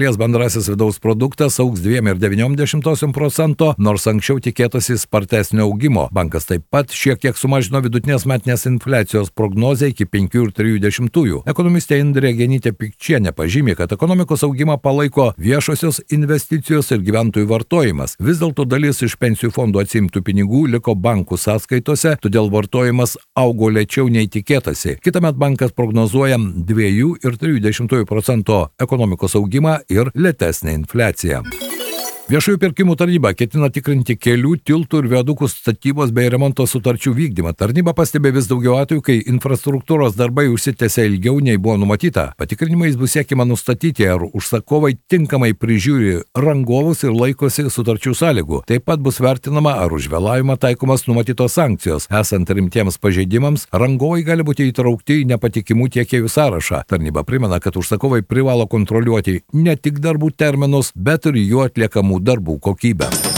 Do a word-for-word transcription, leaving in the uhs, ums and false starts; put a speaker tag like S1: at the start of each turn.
S1: Šalies bendrasis vidaus produktas augs dviem ir devyniom dešimtosiom procento, nors anksčiau tikėtasi spartesnio augimo. Bankas taip pat šiek tiek sumažino vidutinės metinės infliacijos prognozę iki penkių ir trijų dešimtųjų. Ekonomistė Indrė Genytė-Pikčienė pažymė, kad ekonomikos augimą palaiko viešosios investicijos ir gyventojų vartojimas. Vis dėlto dalis iš pensijų fondų atsiimtų pinigų liko bankų sąskaitose, todėl vartojimas augo lėčiau nei tikėtasi. Kitąmet bankas prognozuoja dviejų ir trijų dešimtųjų procento ekonomikos augimą ir lėtesnę infliaciją. Viešųjų pirkimų tarnyba ketina tikrinti kelių, tiltų ir viadukų statybos bei remonto sutarčių vykdymą. Tarnyba pastebė vis daugiau atvejų, kai infrastruktūros darbai užsitęsia ilgiau nei buvo numatyta. Patikrinimais bus siekiama nustatyti, ar užsakovai tinkamai prižiūri rangovus ir laikosi sutarčių sąlygų. Taip pat bus vertinama, ar už vėlavimą taikomas numatytos sankcijos. Esant rimtiems pažeidimams, rangovai gali būti įtraukti į nepatikimų tiekėjų sąrašą. Tarnyba primena, kad užsakovai privalo kontroliuoti ne tik darbų terminus, bet ir jų atliekamų darbų kokybę.